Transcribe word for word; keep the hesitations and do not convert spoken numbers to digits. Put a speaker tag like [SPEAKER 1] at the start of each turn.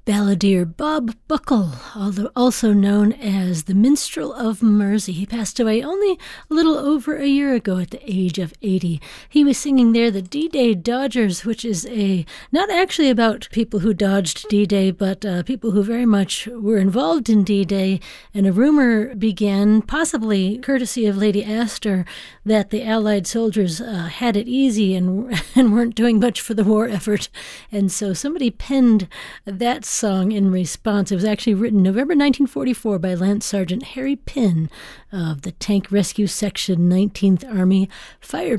[SPEAKER 1] Balladeer Bob Buckle, also known as the Minstrel of Mersey. He passed away only a little over a year ago at the age of eighty. He was singing there the D-Day Dodgers, which is a not actually about people who dodged D-Day, but uh, people who very much were involved in D-Day. And a rumor began, possibly courtesy of Lady Astor, that the Allied soldiers uh, had it easy and, and weren't doing much for the war effort. And so somebody penned that song in response. It was actually written November nineteen forty-four by Lance Sergeant Harry Pinn of the Tank Rescue Section, nineteenth Army Fire